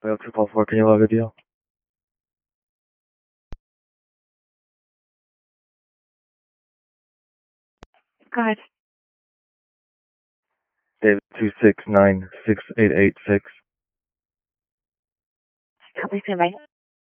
Well, 244, can you log a deal? Go ahead. David 2696886. Please stand by.